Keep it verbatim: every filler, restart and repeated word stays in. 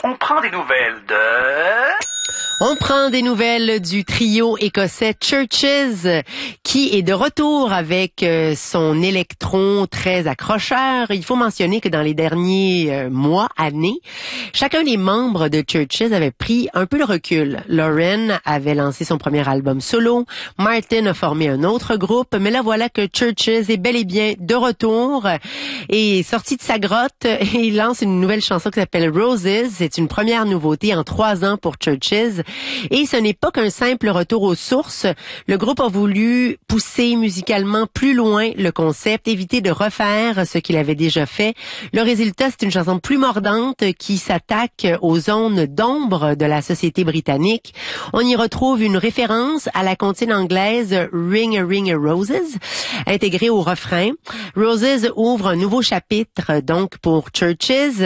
On prend des nouvelles de... On prend des nouvelles du trio écossais Chvrches, qui est de retour avec son électron très accrocheur. Il faut mentionner que dans les derniers mois, années, chacun des membres de Chvrches avait pris un peu le recul. Lauren avait lancé son premier album solo, Martin a formé un autre groupe, mais là voilà que Chvrches est bel et bien de retour et sorti de sa grotte et il lance une nouvelle chanson qui s'appelle Roses. C'est une première nouveauté en trois ans pour Chvrches. Et ce n'est pas qu'un simple retour aux sources. Le groupe a voulu pousser musicalement plus loin le concept, éviter de refaire ce qu'il avait déjà fait. Le résultat, c'est une chanson plus mordante qui s'attaque aux zones d'ombre de la société britannique. On y retrouve une référence à la comptine anglaise Ring a Ring a Roses, intégrée au refrain. Roses ouvre un nouveau chapitre donc pour Chvrches.